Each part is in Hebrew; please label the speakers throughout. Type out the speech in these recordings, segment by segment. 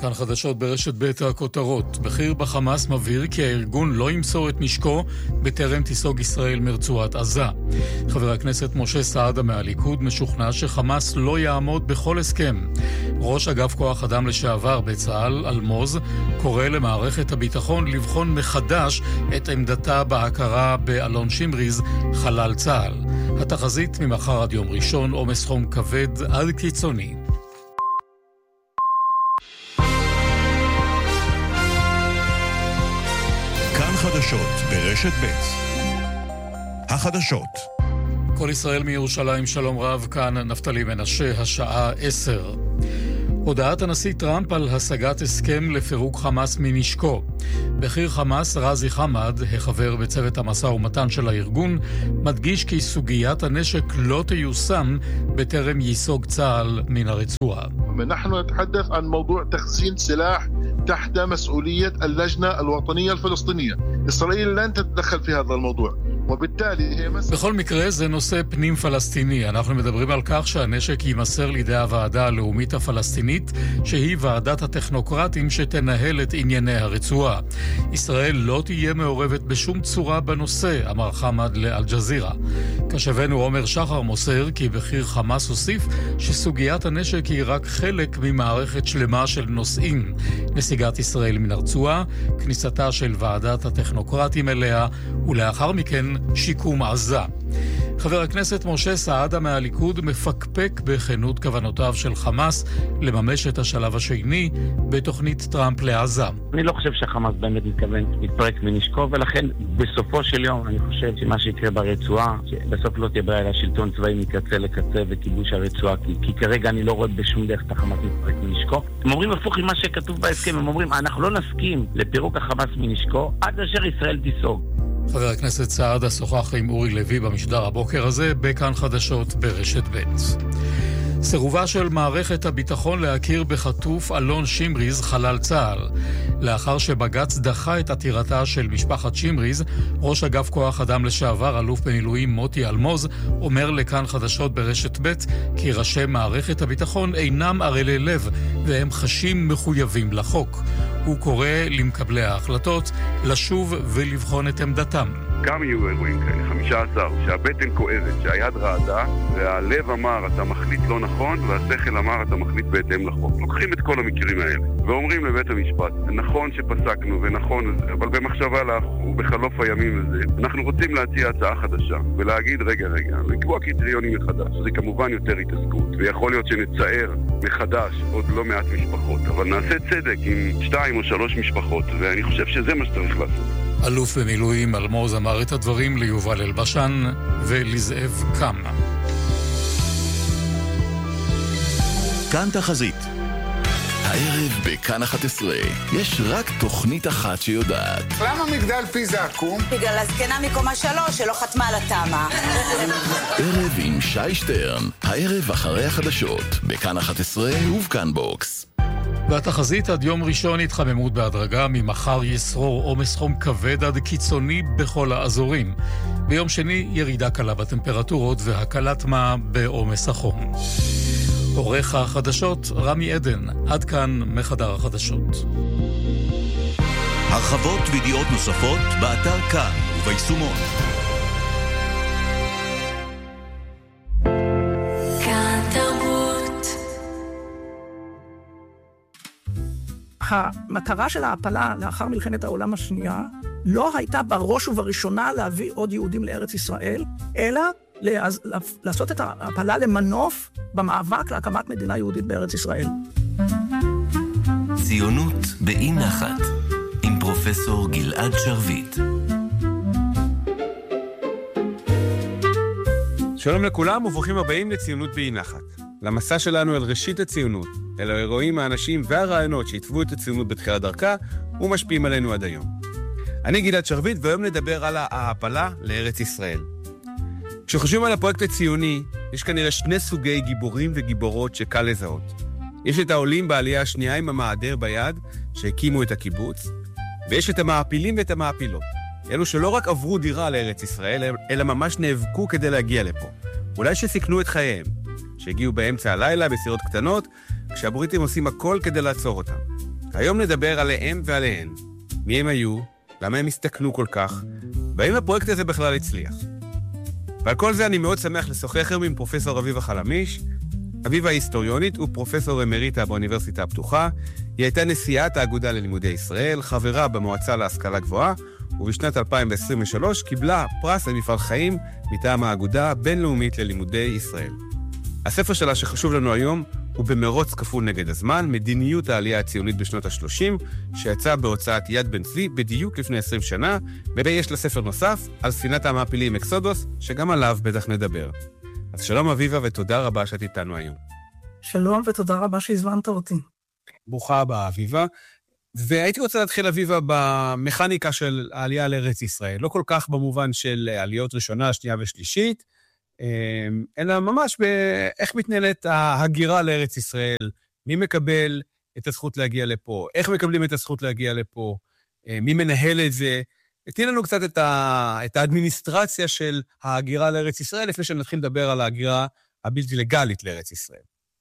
Speaker 1: כאן חדשות ברשת בית הכותרות. בכיר בחמאס מבהיר כי הארגון לא ימסור את נשקו בטרם תיסוג ישראל מרצועת עזה. חבר הכנסת משה סעדה מהליכוד משוכנע שחמאס לא יעמוד בכל הסכם. ראש אגף כוח אדם לשעבר בצה"ל, אלמוז, קורא למערכת הביטחון לבחון מחדש את עמדתה בהכרה באלון שמריז, חלל צה"ל. התחזית ממחר עד יום ראשון, עומס חום כבד עד קיצוני.
Speaker 2: כאן חדשות ברשת ב'. החדשות.
Speaker 1: כל ישראל מירושלים, שלום רב, כאן נפתלי מנשה, השעה 10. הודעת הנשיא טראמפ על השגת הסכם לפירוק חמאס מנשקו. בכיר חמאס רזי חמד, החבר בצוות המשא ומתן של הארגון, מדגיש כי סוגיית הנשק לא תיושם בטרם ייסוג צה"ל מן הרצועה.
Speaker 3: نحن نتحدث عن موضوع تخزين سلاح تحت مسؤولية اللجنة الوطنية الفلسطينية. إسرائيل لن تتدخل في هذا الموضوع.
Speaker 1: בכל מקרה זה נושא פנים פלסטיני. אנחנו מדברים על כך שהנשק יימסר לידי הוועדה הלאומית הפלסטינית, שהיא ועדת הטכנוקרטים שתנהל את ענייני הרצועה. ישראל לא תהיה מעורבת בשום צורה בנושא, אמר חמד לאל-ג'זירה. כשבנו עומר שחר מוסר כי בכיר חמאס הוסיף שסוגיית הנשק היא רק חלק ממערכת שלמה של נושאים. נסיגת ישראל מן הרצועה, כניסתה של ועדת הטכנוקרטים אליה, ולאחר מכן שיקום עזה. חבר הכנסת משה סעדה מהליכוד מפקפק בכנות כוונותיו של חמאס לממש את השלב השני בתוכנית טראמפ לעזה.
Speaker 4: אני לא חושב שחמאס באמת מתכוון להתפרק מנשקו, ולכן בסופו של יום אני חושב שמה שיקרה ברצועה, שבסוף לא תהיה בעיה לשלטון צבאי מקצה לקצה וכיבוש הרצועה, כי כרגע אני לא רואה בשום דרך את החמאס מתפרק מנשקו. הם אומרים הפוך עם מה שכתוב בהסכם, הם אומרים אנחנו לא נסכים לפירוק החמאס מנשקו עד אשר ישראל תיסוג.
Speaker 1: חבר הכנסת סעדה שוחח עם אורי לוי במשדר הבוקר הזה בכאן חדשות ברשת ב'. סירובה של מערכת הביטחון להכיר בחטוף אלון שמריז, חלל צה"ל. לאחר שבג"ץ דחה את עתירתה של משפחת שמריז, ראש אגף כוח אדם לשעבר, אלוף במילואים מוטי אלמוז, אומר לכאן חדשות ברשת ב' כי ראשי מערכת הביטחון אינם ערלי לב והם חשים מחויבים לחוק. הוא קורא למקבלי ההחלטות לשוב ולבחון את עמדתם.
Speaker 5: גם יהיו אירועים כאלה, 15, שהבטן כואבת, שהיד רעדה, והלב אמר אתה מחליט לא נכון, והשכל אמר אתה מחליט בהתאם לחוק. לוקחים את כל המקרים האלה, ואומרים לבית המשפט, נכון שפסקנו ונכון, אבל במחשבה לך ובחלוף הימים הזה, אנחנו רוצים להציע הצעה חדשה, ולהגיד רגע, לקבוע קריטריונים מחדש. זה כמובן יותר התעסקות, ויכול להיות שנצייר מחדש עוד לא מעט משפחות, אבל נעשה צדק עם 2 או 3 משפחות, ואני חושב שזה מה שצריך לעשות.
Speaker 1: אלוף במילואים אלמוז אמר את הדברים ליובל אלבשן ולזאב קם.
Speaker 2: כאן תחזית. הערב בכאן 11 יש רק תוכנית אחת שיודעת.
Speaker 6: למה מגדל פיזה עקום?
Speaker 7: בגלל הזקנה מקומה 3 שלא חתמה על התאמה.
Speaker 2: ערב עם שי שטרן. הערב אחרי החדשות בכאן 11 ובכאן בוקס.
Speaker 1: והתחזית עד יום ראשון התחממות בהדרגה, ממחר ישרור עומס חום כבד עד קיצוני בכל האזורים. ביום שני ירידה קלה בטמפרטורות והקלת מה בעומס החום. עורך החדשות רמי עדן, עד כאן מחדר החדשות.
Speaker 2: הרחבות וידיעות נוספות באתר כאן וביישומון.
Speaker 8: המטרה של ההפלה לאחר מלחמת העולם השנייה לא הייתה בראש ובראשונה להביא עוד יהודים לארץ ישראל, אלא לעשות את ההפלה למנוף במאבק להקמת מדינה יהודית בארץ ישראל.
Speaker 9: ציונות באי נחת עם פרופסור גלעד שרביט.
Speaker 10: שלום לכולם וברוכים הבאים לציונות באי נחת. למסע שלנו אל ראשית הציונות, אל האירועים, האנשים והרעיונות שהתוו את הציונות בתחילת דרכה ומשפיעים עלינו עד היום. אני גלעד שרביט, והיום נדבר על ההעפלה לארץ ישראל. כשחושבים על הפרויקט הציוני, יש כנראה 2 סוגי גיבורים וגיבורות שקל לזהות. יש את העולים בעלייה השנייה עם המעדר ביד, שהקימו את הקיבוץ, ויש את המעפילים ואת המעפילות. אלו שלא רק עברו דירה לארץ ישראל, אלא ממש נאבקו כדי להגיע לפה. אולי שסיכנו את חייהם, שהגיעו באמצע הלילה בסירות קטנות, כשהבריטים עושים הכל כדי לעצור אותם. היום נדבר עליהם ועליהן. מי הם היו? למה הם הסתכנו כל כך? והאם הפרויקט הזה בכלל הצליח? ועל כל זה אני מאוד שמח לשוחח היום עם פרופסור אביבה חלמיש. אביבה היסטוריונית ופרופסור אמריטה באוניברסיטה הפתוחה. היא הייתה נשיאת האגודה ללימודי ישראל, חברה במועצה להשכלה גבוהה, ובשנת 2023 קיבלה פרס למפעל חיים מטעם האגודה הבינלאומית ללימודי ישראל. הספר שלה שחשוב לנו היום הוא במרוץ כפול נגד הזמן, מדיניות העלייה הציונית בשנות ה-30, שיצא בהוצאת יד בן צבי בדיוק לפני 20 שנה, ויש לה ספר נוסף על ספינת המעפילים אקסודוס, שגם עליו בטח נדבר. אז שלום אביבה ותודה רבה שאת איתנו היום.
Speaker 8: שלום ותודה רבה שהזמנת אותי.
Speaker 10: ברוכה הבאה אביבה. והייתי רוצה להתחיל אביבה במכניקה של העלייה לארץ ישראל, לא כל כך במובן של עליות ראשונה, שנייה ושלישית, אלא ממש באיך מתנהלת ההגירה לארץ ישראל, מי מקבל את הזכות להגיע לפה, איך מקבלים את הזכות להגיע לפה, מי מנהל את זה. תני לנו קצת את האדמיניסטרציה של ההגירה לארץ ישראל, לפני שנתחיל לדבר על ההגירה הבלתי לגלית לארץ ישראל.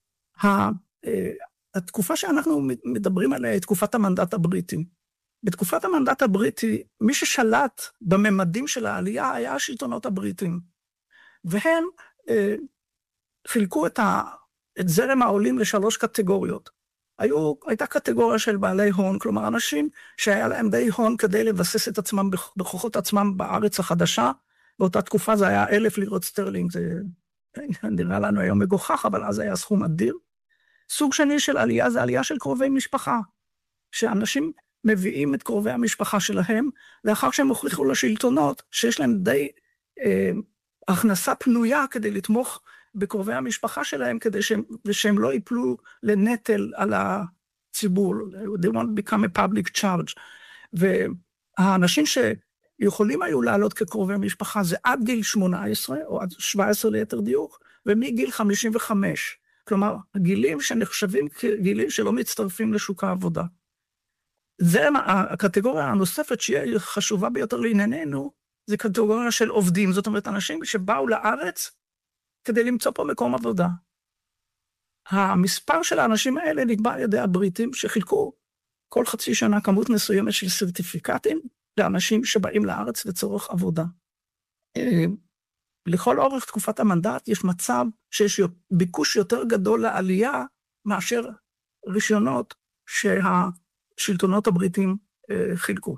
Speaker 8: התקופה שאנחנו מדברים עליה היא תקופת המנדט הבריטי. בתקופת המנדט הבריטי, מי ששלט בממדים של העלייה היה השלטונות הבריטים. והם חילקו את זרם העולים לשלוש קטגוריות. הייתה קטגוריה של בעלי הון, כלומר אנשים שהיה להם די הון כדי לבסס את עצמם בכוחות עצמם בארץ החדשה. באותה תקופה זה היה 1,000 לירות סטרלינג, זה נראה לנו היום מגוחך, אבל אז היה סכום אדיר. סוג שני של עלייה זה עלייה של קרובי משפחה, שאנשים מביאים את קרובי המשפחה שלהם, לאחר שהם הוכיחו לשלטונות שיש להם די הכנסה פנויה כדי לתמוך בקרובי המשפחה שלהם, כדי שהם לא ייפלו לנטל על הציבור. They won't become a public charge. והאנשים שיכולים היו לעלות כקרובי משפחה זה עד גיל 18, או עד 17 ליתר דיוק, ומגיל 55. כלומר, הגילים שנחשבים כגילים שלא מצטרפים לשוק העבודה. זה הקטגוריה הנוספת שהיא חשובה ביותר לענייננו, זה קטגוריה של עובדים, זאת אומרת, אנשים שבאו לארץ כדי למצוא פה מקום עבודה. המספר של האנשים האלה נקבע על ידי הבריטים, שחילקו כל חצי שנה כמות מסוימת של סרטיפיקטים, לאנשים שבאים לארץ לצורך עבודה. לכל אורך תקופת המנדט יש מצב שיש ביקוש יותר גדול לעלייה, מאשר רישיונות שהשלטונות הבריטים חילקו.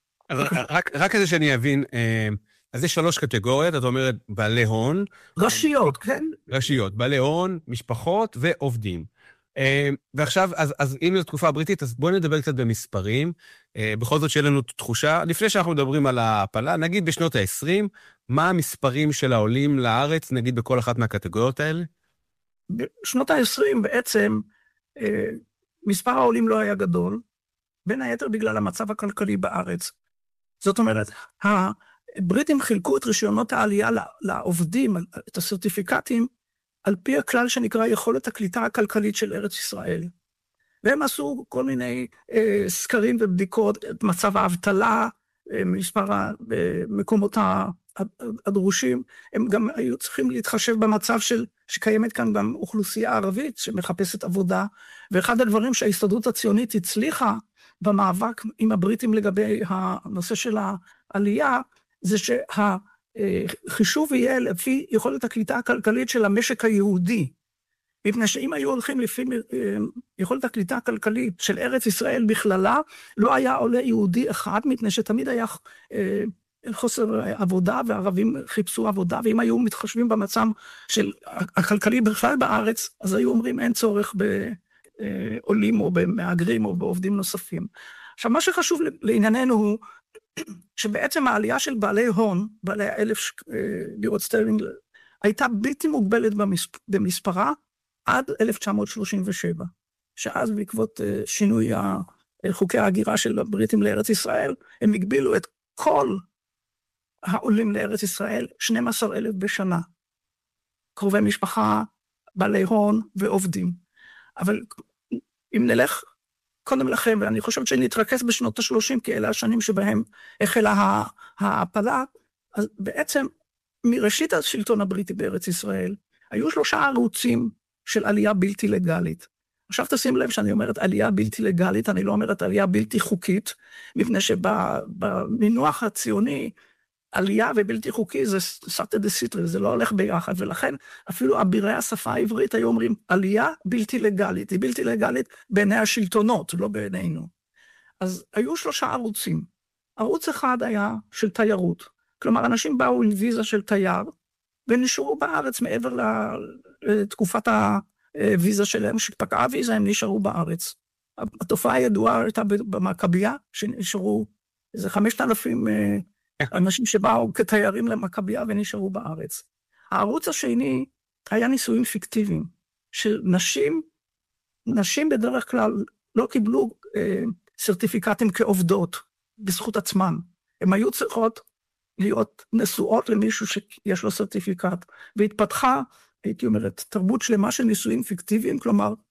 Speaker 10: רק כזה שאני אבין, אז יש 3 קטגוריות, את אומרת בעלי הון.
Speaker 8: ראשיות, כן.
Speaker 10: ראשיות, בעלי הון, משפחות ועובדים. ועכשיו, אז אם זו תקופה הבריטית, אז בואו נדבר קצת במספרים, בכל זאת שיהיה לנו תחושה, לפני שאנחנו מדברים על ההפלה, נגיד בשנות ה-20, מה המספרים של העולים לארץ, נגיד בכל אחת מהקטגוריות האלה?
Speaker 8: בשנות ה-20 בעצם, מספר העולים לא היה גדול, בין היתר בגלל המצב הכלכלי בארץ. זאת אומרת, הבריטים חילקו את רישיונות העלייה לעובדים, את הסרטיפיקטים, על פי הכלל שנקרא יכולת הקליטה הכלכלית של ארץ ישראל. והם עשו כל מיני סקרים ובדיקות, את מצב האבטלה, מספר המקומות הדרושים, הם גם היו צריכים להתחשב במצב שקיימת כאן גם אוכלוסייה ערבית שמחפשת עבודה, ואחד הדברים שההסתדרות הציונית הצליחה במאבק עם הבריטים לגבי הנושא של העלייה, זה שהחישוב יהיה לפי יכולת הקליטה הכלכלית של המשק היהודי, מפני שאם היו הולכים לפי יכולת הקליטה הכלכלית של ארץ ישראל בכללה, לא היה עולה יהודי אחד, מפני שתמיד היה חוסר עבודה, והערבים חיפשו עבודה, ואם היו מתחשבים במצב של הכלכלי בכלל בארץ, אז היו אומרים אין צורך בעולים או במהגרים או בעובדים נוספים. עכשיו, מה שחשוב לענייננו הוא, שבעצם העלייה של בעלי הון, בעלי 1,000 לירות סטרלינג, הייתה בלתי מוגבלת במספרה, עד 1937, שאז בעקבות שינוי חוקי ההגירה של הבריטים לארץ ישראל, הם הגבילו את כל העולים לארץ ישראל, 12,000 בשנה. קרובי משפחה, בעלי הון ועובדים. אבל אם נלך קודם לכם, ואני חושבת שנתרכז בשנות ה-30, כי אלה השנים שבהם החלה ההפלה, אז בעצם מראשית השלטון הבריטי בארץ ישראל, היו 3 ערוצים של עלייה בלתי לגלית. עכשיו תשים לב שאני אומרת עלייה בלתי לגלית, אני לא אומרת עלייה בלתי חוקית, מפני שבמינוח הציוני, עלייה ובלתי חוקי זה סרטה דה סיטרי, זה לא הולך ביחד, ולכן אפילו אבירי השפה העברית היו אומרים, עלייה בלתי לגלית, היא בלתי לגלית בעיני השלטונות, לא בעינינו. אז היו 3 ערוצים. ערוץ אחד היה של תיירות, כלומר אנשים באו עם ויזה של תייר, ונשארו בארץ מעבר לתקופת הוויזה שלהם, שפקעה ויזה הם נשארו בארץ. התופעה הידועה הייתה במכביה, שנשארו איזה 5,000 אנשים שבאו כתיירים למכביה ונשארו בארץ. הערוץ השני היה נישואים פיקטיביים, שנשים בדרך כלל לא קיבלו סרטיפיקטים כעובדות בזכות עצמן. הן היו צריכות להיות נשואות למישהו שיש לו סרטיפיקט, והתפתחה, הייתי אומרת, תרבות שלמה של נישואים פיקטיביים, כלומר,